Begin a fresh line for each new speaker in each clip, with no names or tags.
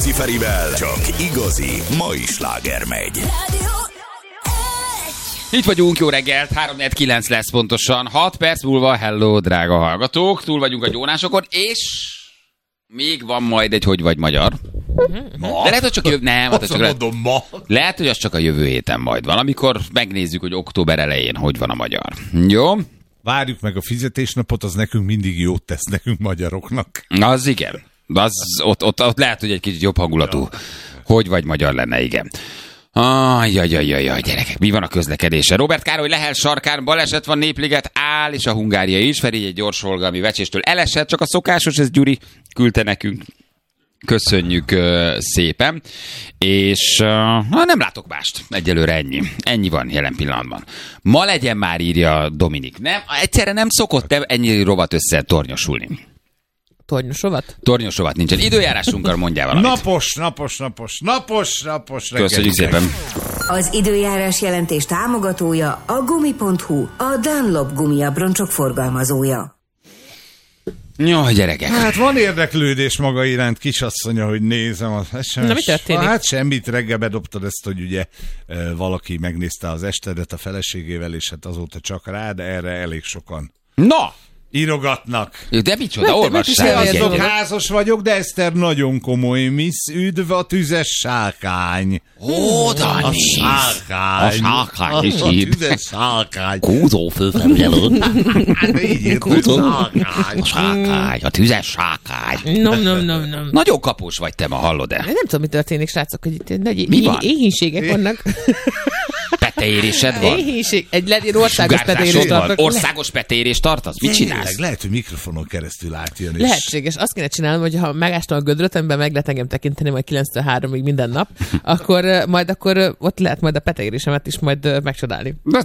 Ciferivel csak igazi mai sláger megy.
Itt vagyunk, jó reggelt, 3-4-9 lesz pontosan, 6 perc múlva, hello, drága hallgatók, túl vagyunk a gyónásokon, és még van majd egy Hogy vagy magyar.
Ma?
De lehet, hogy csak lehet, hogy az csak a jövő héten majd van, amikor megnézzük, hogy október elején hogy van a magyar. Jó?
Várjuk meg a fizetésnapot, az nekünk mindig jót tesz nekünk magyaroknak.
Az igen. Ott lehet, hogy egy kicsit jobb hangulatú Hogy vagy magyar lenne, igen. Jaj, gyerekek, mi van a közlekedése? Robert Károly Lehel sarkán baleset van, Népliget áll, és a Hungária is. Feri egy gyors forgalmi vecséstől elesett, csak a szokásos, ez Gyuri küldte nekünk. Köszönjük szépen. És nem látok mást. Egyelőre ennyi. Ennyi van jelen pillanatban. Ma legyen már, írja Dominik. Nem, egyszerre nem szokott ennyi rovat össze tornyosulni. Tornyos rovat nincsen. Időjárásunkkal mondjál valamit.
Napos.
Köszönjük szépen.
Az időjárás jelentés támogatója a Gumi.hu, a Dunlop gumiabroncsok forgalmazója.
Jó, gyerekek.
Hát van érdeklődés maga iránt, kisasszonya, hogy nézem az SMS.
Na, mi történik?
Hát semmit, reggel bedobtad ezt, hogy ugye valaki megnézte az estedet a feleségével, és hát azóta csak rád, de erre elég sokan
Na!
írogatnak.
De micsoda, olvassál.
Házas vagyok, de Eszter nagyon komoly miss. Üdv a tüzes sárkány.
Ó, Dani!
A sárkány
is ír.
A tüzes sárkány.
Kúzó főfelügyelő.
Hát így írt, hogy
Sárkány, a tüzes sárkány.
Nem.
Nagyon kapós vagy te ma, hallod-e?
Nem tudom, mi történik, srácok, hogy itt
Mi van?
éhínségek vannak.
Peteérésed van?
Éhínség. Egy országos peteérést tartok.
Országos peteérést tartasz? Mit csinálsz?
Lehet, hogy mikrofonon keresztül átjön.
Lehetséges. Azt kéne csinálnom, hogy ha megástam a gödröt, amiben meg lehet engem tekinteni majd 9-3-ig minden nap, akkor ott lehet majd a peteérésemet is majd megcsodálni.
Ez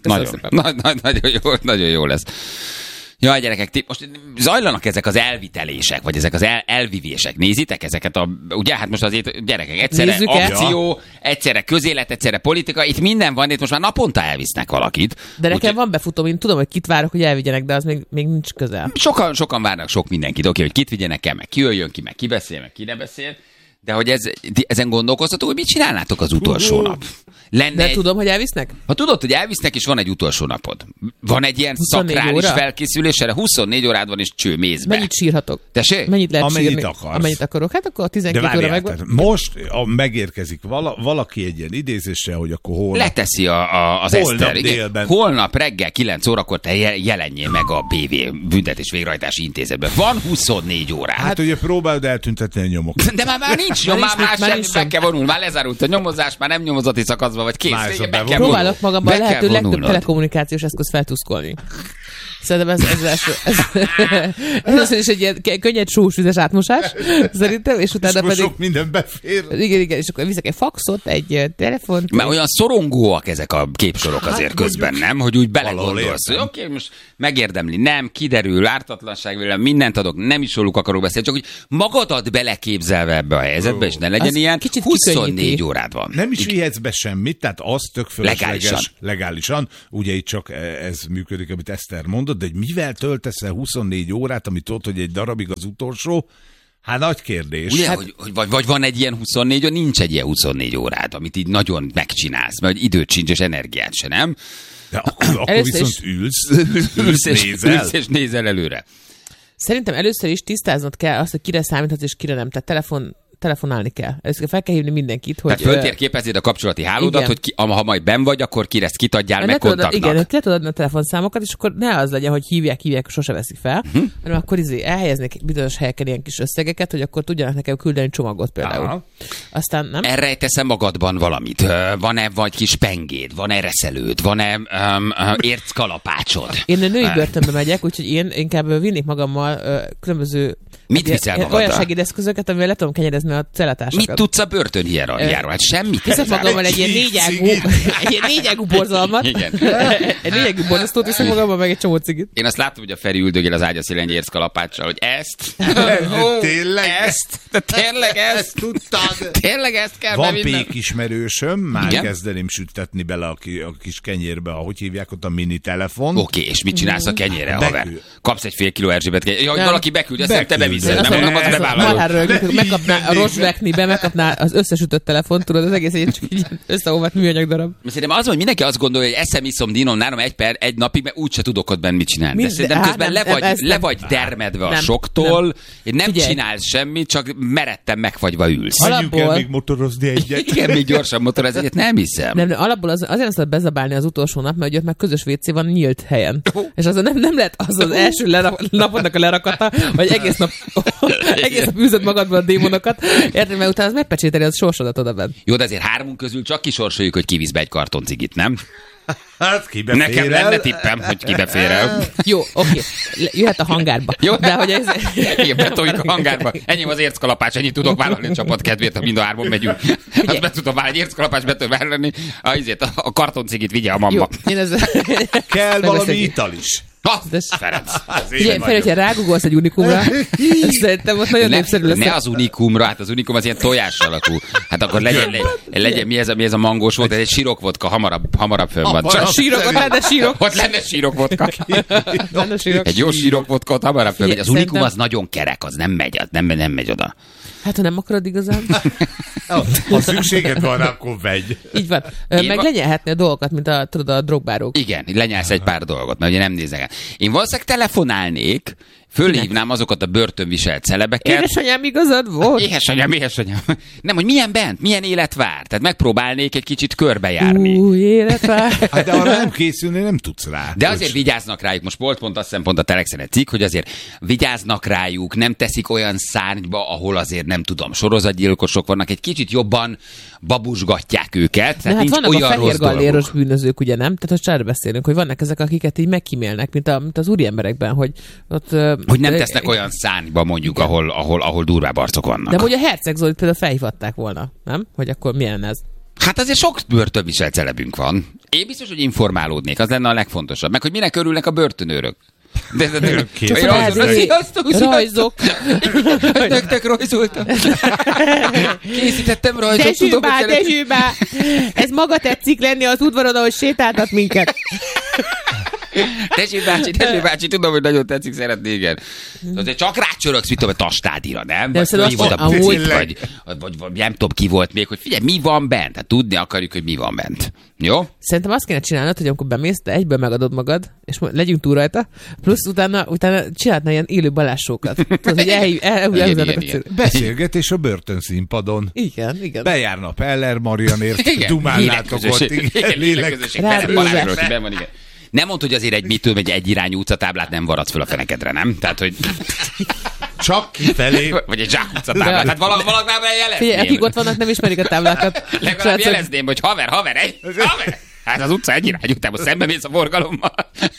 nagyon jó lesz. Jaj, gyerekek, most zajlanak ezek az elvitelések, vagy ezek az elvivések. Nézitek ezeket ugye, hát most azért, gyerekek, egyszerre akció, egyszerre közélet, egyszerre politika, itt minden van, itt most már naponta elvisznek valakit.
De nekem van befutóm, én tudom, hogy kit várok, hogy elvigyenek, de az még nincs közel.
Sokan várnak sok mindenkit, oké, hogy kit vigyenek el, meg ki jöjjön ki, meg ki beszél, meg ki ne beszél. De hogy ezen gondolkoztatok, hogy mit csinálnátok az utolsó nap?
Tudom, hogy elvisznek?
Ha tudod, hogy elvisznek, és van egy utolsó napod. Van egy ilyen szakrális felkészülés, erre 24 órád van, és cső mézbe.
Mennyit sírhatok?
Tessék?
Mennyit lehet
Amennyit
sírni?
akarsz.
Amennyit akarok. Hát akkor a 12 óra megvan.
Most megérkezik valaki egy ilyen idézésre, hogy akkor holnap.
Leteszi az Eszter.
Délben.
Holnap reggel 9 órakor te jelenjél meg a BV büntetés végrehajtási intézetben. Van 24 órád.
Hát ugye próbálod eltüntetni a nyomokat.
De már nincs nyom, már be kell vonulni. Már lezárult a nyomozás, már nem nyomozati szakaszban vagy kész.
Próbálok magamban a lehető legtöbb telekommunikációs eszköz feltuszkolni. Szerintem ez is egy ilyen könnyed sós vizes átmosás, szerintem, és utána pedig...
sok minden befér.
Igen, és akkor viszek egy faxot, egy telefont.
Mert olyan szorongóak ezek a képsorok azért közben, nem? Hogy úgy belegondolsz, hogy oké, most megérdemli, nem, kiderül, ártatlanság, mindent adok, nem is róluk akarok beszélni, csak hogy magadat beleképzelve ebbe a helyzetbe, és ne legyen ilyen, 24 órád van.
Nem is vihetsz be semmit, tehát az tök fölösleges legálisan. Ugye itt csak ez működik, amit Eszter mondott, de hogy mivel töltesz el 24 órát, amit tudod, hogy egy darabig az utolsó, hát nagy kérdés.
Ugye, vagy van egy ilyen 24, nincs egy ilyen 24 órád, amit így nagyon megcsinálsz, mert időt sincs, és energiát se, nem?
De akkor viszont ülsz
és nézel előre.
Szerintem először is tisztáznod kell azt, hogy kire számíthatsz, és kire nem. Tehát telefonálni kell. Ezt fel kell hívni mindenkit, hogy...
Tehát föltérképezed a kapcsolati hálódat, hogy ha majd benn vagy, akkor kire ezt kitadjál meg kontaktnak.
Igen, le tudod adni a telefonszámokat, és akkor ne az legyen, hogy hívják, sose veszik fel, hanem akkor elhelyeznék bizonyos helyeken ilyen kis összegeket, hogy akkor tudjanak nekem küldeni csomagot például.
Aha.
Aztán nem?
Elrejtesz-e magadban valamit? Van-e vagy kis pengéd? Van-e reszelőd? Van-e érckalapácsod?
Én a női börtönbe megyek, úgyhogy én inkább vinnék magammal különböző
Mit viszel magaddal?
Olyan segédeszközöket, amivel le tudom kenyerezni a cellatársakat.
Mit tudsz a börtönhierarchiáról? Hát semmit.
Viszek magammal egy ilyen négyágú borzalmat. Igen. Egy négyágú borzasztót viszek magammal, meg egy csomó cigit.
Én azt láttam, hogy a Feri üldögél az ágya szélén egy érckalapáccsal, hogy ezt? Tényleg ezt?
Tudtad?
Tényleg ezt kell
Van
bevinnem?
pék ismerősöm, már
igen?
kezdeném sütetni bele a kis kenyérbe, ahogy hívják ott a mini telefon.
Oké, és mit csinálsz a kenyérre, haver? Kapsz egy fél kiló Erzsébet kenyér. Ja, hogy valaki beküldi, azt te bevidd hiszem. Nem mondom, az bevállaló.
Megkapná a Rosveknibe, megkapná az összesütött telefont, tudod, az egész csak így összeolvadt műanyag darab.
Szerintem az, hogy mindenki azt gondolja, hogy eszem, iszom, dinom, nálam egy napig, mert úgyse tudok ott benn mit csinálni. De szerintem közben le vagy dermedve a soktól, nem csinálsz semmit, csak meredten megfagyva ülsz.
Menjünk el még motorozni egyet.
Igen, még gyorsan motorozni egyet, nem hiszem.
Nem, alapból azért azt bezabálni az utolsó nap, mert ott meg közös WC van nyílt helyen. És az nem lehet az első napodnak a lerakata, vagy egész nap űzöd magadban a démonokat, érted, mert utána az megpecsételi az sorsodat oda bent.
Jó, de azért hármunk közül csak kisorsoljuk, hogy kivisz be egy kartoncigit, nem?
Hát kibefér el.
Nekem lenne tippem, hogy kibefér el.
Jó, oké. Jöhet a hangárba.
Jó,
de hogy ez...
Igen, betoljuk a hangárba. Ennyi az érckalapács, ennyit tudok vállalni a csapat kedvéért, ha mind a hárman megyünk. Azt be tudom vállalni, egy érckalapács be tudom vállalni, a kartoncigit vigye a mamma.
Jó,
kell valami ital is.
Ferenc.
Ugye, Ferenc, ha rágugolsz egy Unikumra, szerintem ott nagyon népszerű lesz.
Ne az Unikumra, hát az Unikum az ilyen tojás alakú. Hát akkor legyen mi ez a mangós volt, ez egy sirokvodka, hamarabb fönn van.
Csak sírok,
ott lenne sirokvodka. Egy jó sirokvodka, ott hamarabb fönn megy. Az Unikum az nagyon kerek, az nem megy oda.
Hát, ha nem akarod igazán.
Ha szükséged van, akkor vegy.
Így van. Meg lenyelhetni a dolgokat, mint a drogbárok.
Igen, lenyelsz egy pár dolgot, mert ugye nem néznek el. Én valószínűleg telefonálnék, fölhívnám azokat a börtönviselt celebeket.
Édesanyám, igazad volt?
Édesanyám. Nem, hogy milyen bent, milyen élet vár. Tehát megpróbálnék egy kicsit körbejárni.
Élet vár.
Hát de arra nem készülni, nem tudsz rá.
De azért vigyáznak rájuk. Most volt pont azt hiszem pont a Telexen egy cikk, hogy azért vigyáznak rájuk, nem teszik olyan szárnyba, ahol azért nem tudom, sorozatgyilkosok vannak, egy kicsit jobban babusgatják őket. Tehát
hát
nincs
vannak
olyan
a fehér galléros bűnözők, ugye nem? Tehát most beszélünk, hogy vannak ezek, akiket így megkímélnek, mint az úri emberekben, hogy ott...
Hogy nem tesznek olyan szárnyba mondjuk, ahol durvább arcok vannak.
De hogy a Herceg Zolit például felhívhatták volna, nem? Hogy akkor milyen ez?
Hát azért sok börtönviselt celebünk van. Én biztos, hogy informálódnék, az lenne a legfontosabb. Meg hogy minek örülnek a börtönőrök. De
rajzok.
Nektek rajzoltam. Készítettem rajzot.
Dezsőbá! Ez maga tetszik lenni az udvaron, ahogy sétáltat minket.
Tessék bácsi, tudom, hogy nagyon tetszik, szeretnék, igen. Azért csak rácsöröksz, mit tudom, a tastádira, nem? Vagy ki volt a Bucit, vagy nem tudom, ki volt még, hogy figyelj, mi van bent? Hát tudni akarjuk, hogy mi van bent. Jó?
Szerintem azt kéne csinálnod, hogy amikor bemész, de egyből megadod magad, és legyünk túl rajta, plusz utána csinálhatna ilyen élő balássókat. Tudod, hogy
beszélgetés a börtönszínpadon.
Igen.
Bejárna Peller Marianért, dumálnátok ott.
Igen. Nem mondd, hogy azért egy irányú utcatáblát nem varadsz föl a fenekedre, nem? Tehát, hogy...
Csak kifelé.
Vagy egy zsákutcatáblát. Tehát valagnál jelezném.
Figyelj, akik ott vannak, nem ismerik a táblákat.
Legalább jelezném, hogy haver. Hát az utca egy irányú, te most szembe mész a forgalommal.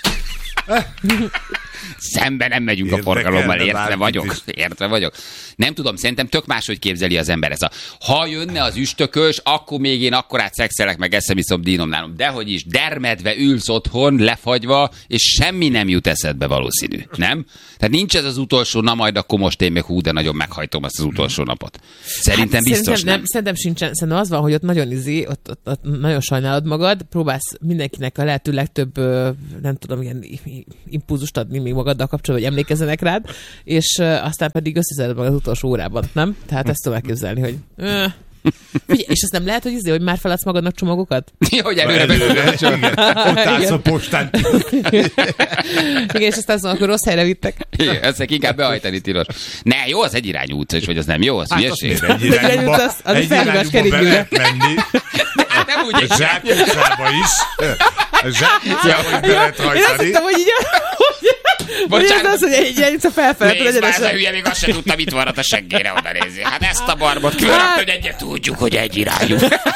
Szembe nem megyünk a forgalommal, értve vagyok. Nem tudom, szerintem tök máshogy képzeli az ember ez ha jönne az üstökös, akkor még én akkorát szexelek, meg eszem, iszom, dínom nálam. Dehogy is, dermedve ülsz otthon, lefagyva, és semmi nem jut eszedbe valószínű, nem? Tehát nincs ez az utolsó, na majd akkor most én még de nagyon meghajtom azt az utolsó napot. Szerintem biztos nem.
Szerintem sincsen. Szerintem az van, hogy ott nagyon ott nagyon sajnálod magad, próbálsz mindenkinek a lehető legtöbb, nem tudom, ilyen impulzust adni még magaddal kapcsolatban, hogy emlékezzenek rád, és aztán pedig összeszeded meg az utolsó órában, nem? Tehát ezt tudom elképzelni, hogy... Figyelj, és azt nem lehet, hogy már feladsz magadnak csomagokat?
Ja, hogy előre
ott állsz a postán.
Igen, és aztán akkor rossz helyre vittek.
Igen, ezt inkább behajtani tilos. Ne, jó, az egyirányú utca is, vagy az nem jó, az hülyeség.
Egy irányúba lehet menni.
Nem úgy egy
zsákutcába is. Zsákutcába is be lehet hajtani.
Én azt hittem, hogy így... Bocsánat. Ez az, hogy egy irányúca felfelé.
Nézd már, ez a hülye, még azt sem tudta, mit varrat a seggére oda nézni. Hát ezt a barbot különböző, hogy egyet tudjuk, hogy egy irányú.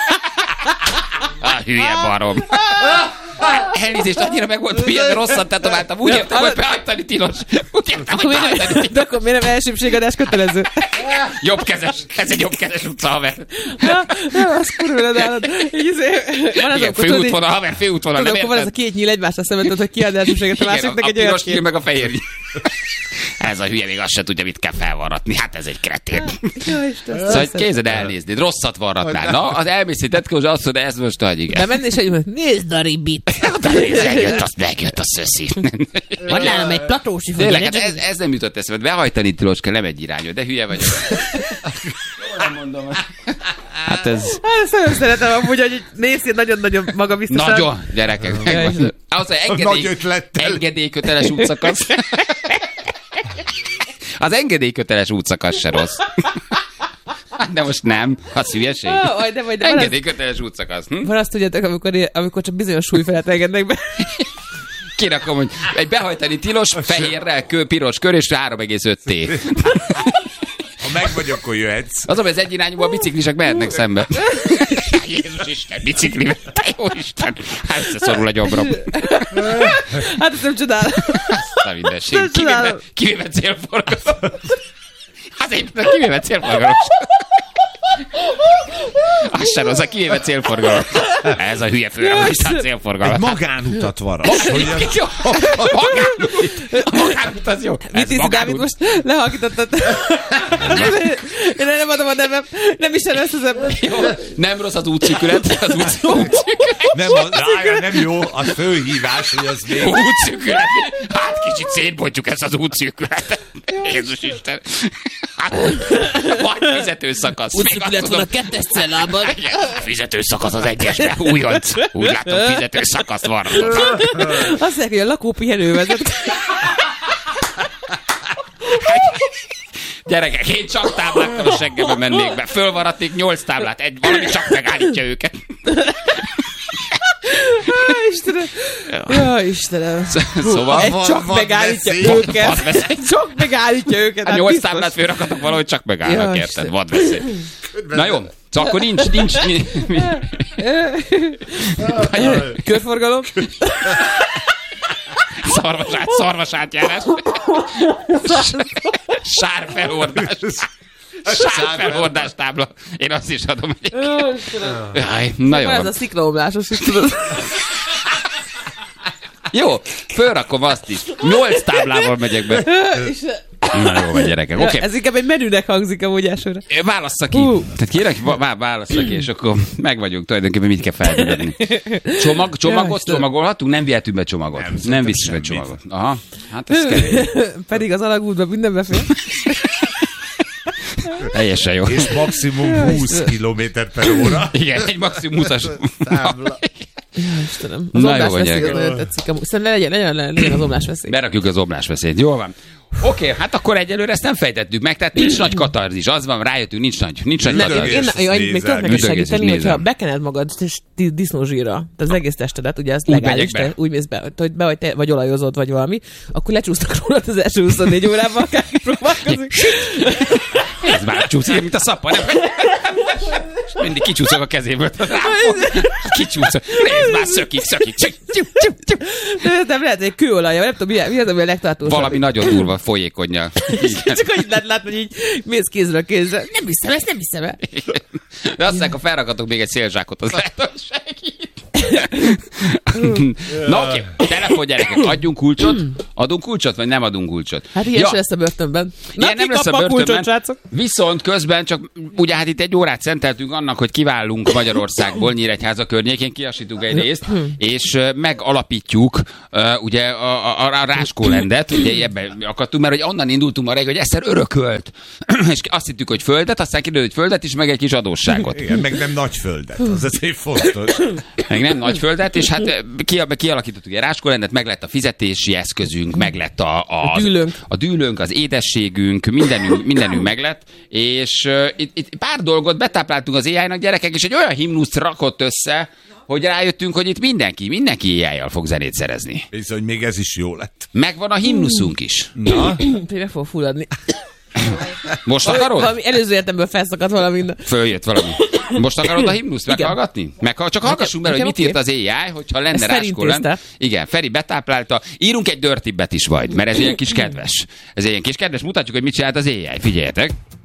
A hülye barom. Elnézést, annyira meg volt hülye, de rosszat tetováltam. Úgy értem, hogy behajtani tilos.
De akkor miért nem elsőbségadás kötelező?
Jobbkezes. Ez egy jobbkezes utca, haver.
Az kurva nálad.
Igen, főútvonal, haver, főútvonal.
Tudod, akkor van ez a két nyíl egymásra szemben, hogy ki ad elsőbséget a másiknak egy
olyan. A piros nyíl meg a fehér nyíl. Ez a hülye még azt se tudja, mit kell felvarratni. Hát ez egy kretén.
Ja, Isten,
Szóval kézed elnézni, rosszat varratnál. Na, az elmész egy tetkós, azt mondja, ez most nagy, igen.
de menni és egy nézd a ribit.
Megjött a szöszi.
Van nálam egy platósi
Tényleg,
fogy.
hát ez nem jutott eszembe. Behajtani tiloska, nem egy irányú, de hülye vagyok. Nem mondom. Hát ez...
Hát ezt nagyon szeretem amúgy, hogy nézd, nagyon-nagyon magabiztosan.
Nagyon, gyerekek. Ahhoz, hogy engedélyköteles útszakasz. Az engedélyköteles útszakasz se rossz. De most nem. Az hülyeség. Engedélyköteles útszakasz.
Van azt tudjátok, amikor csak bizonyos súly felett engednek be.
Kirakom, hogy egy behajtani tilos, fehérrel, piros kör és 3,5 T.
Ha meg vagy, akkor jöhetsz.
Az, hogy az egyirányúban a biciklisek mehetnek szembe. Jézus Isten, biciklivel, te jó Isten. Hát összeszorul a gyomrom.
Hát ezt nem csodálom.
Azt a mindenség. Kivéve célforgalom. Azért kivéve célforgalom. Az sem az a kivéve célforgalom. Ez a hülye főre, most a célforgalom.
Egy magánutat varat.
Magánút az jó.
Mit hiszi, Dávid, most lehalkítottad? Én nem adom a nevem. Nem is előszezem.
Nem rossz az útszűkület. Az útszűkület.
Nem jó, az főhívás, hogy az még...
Útszűkület. Hát kicsit szétbontjuk ezt az útszűkületet. Jézus Isten. Vagy fizetőszakaszsz.
Útszűkület van a 2. cellában.
Fizetőszakasz az 1-esben. Újonc. Úgy látom, fizetőszakaszt van.
Azt mondják, hogy a lakópihenő vezet.
Gyerekek, én csak táblákkal a seggembe mennék be. Fölvaradnék 8 táblát, valami csak megállítja őket.
Istenem. Ja, Istenem.
Szóval
egy csak megállítja őket. Egy csak megállítja őket.
A 8 táblát fölrakatok valahogy csak megállnak, érted? Vadveszély. Na jó, szóval akkor nincs.
Körforgalom.
Szarvasátjárás. Sárfelhordás. Sárfelhordás tábla. Én azt is adom. Na jó.
Ez a sziklaomlásos is, tudod.
Jó, fölrakom azt is. 8 táblával megyek be. Na jó van, gyerekek. Okay.
Ez inkább egy menünek hangzik amúgy elsőre.
Válassza ki. Tehát kérek, válassza ki, és akkor meg vagyunk tulajdonképpen, mit kell felmutatni. Csomagot csomagolhatunk? Nem vihetünk be csomagot. Nem viszünk be csomagot. Aha, hát ez kell.
Pedig az alagútban minden befér.
Teljesen jó.
És maximum 20 km/h.
Igen, egy maximum 20-as tábla.
Istenem. Az omlásveszély nagyon tetszik. Szerintem legyen az omlásveszély.
Berakjuk az omlásveszélyt. Jól van. Oké, hát akkor egyelőre ezt nem fejtettük meg, tehát nincs nagy katarzis. Az van, rájöttünk, nincs nagy katarzis.
Én még tudok neked segíteni, hogyha bekened magad disznózsíra, az egész testedet, ugye ez legális, te úgy mész be, hogy be vagy olajozod, vagy valami, akkor lecsúsztak rólad az első 24 órában, akárki próbálkozik.
Ez már csúszik, mint a szappa, nem? Mindig kicsúszok a kezéből. Kicsúszok. Nézd már, szökik.
Nem lehet, hogy kőolajja, nem tudom, mi az, ami a legtartósabb.
Valami nagyon durva folyékonnyal.
Csak hogy lehet látni, hogy így mész kézről kézre. Nem hiszem el.
De azt mondják, ha felrakatok még egy szélzsákot, az lehet, hogy segít. Na oké, telefon gyerekek, adjunk kulcsot? Adunk kulcsot, vagy nem adunk kulcsot?
Hát ilyen se lesz a börtönben.
Ilyen nem lesz a börtönben, viszont közben csak, ugye hát itt egy órát szenteltünk annak, hogy kiválunk Magyarországból, Nyíregyháza környékén, kiasítunk egy részt, és megalapítjuk ugye a Ráskólendet, ugye ebben akadtunk, mert hogy onnan indultunk már, hogy egyszer örökölt, és azt hittük, hogy földet, aztán kiderült, hogy földet is, meg egy kis adósságot.
Igen, meg nem nagy földet, az azért fontos.
Meg nem nagy földet, és hát kialakítottuk egy Ráskólendet, meg lett a fizetési eszközünk, meg lett a dűlőnk, az édességünk, mindenünk meg lett, és itt pár dolgot betápláltunk az AI-nak, gyerekek, és egy olyan himnuszt rakott össze, hogy rájöttünk, hogy itt mindenki AI-jal fog zenét szerezni.
És hogy még ez is jó lett.
Megvan a himnuszunk is.
Na?
Meg fog fulladni.
Most akarod?
Valami előző értemből felszakadt valami.
Följött valami. Most akarod a himnuszt meghallgatni? Csak hallgassunk bele, hogy mit írt az AI, hogyha lenne Ráskólend. Igen, Feri betáplálta. Írunk egy dirty-bet is majd, mert ez ilyen kis kedves. Mutatjuk, hogy mit csinált az AI. Figyeljetek.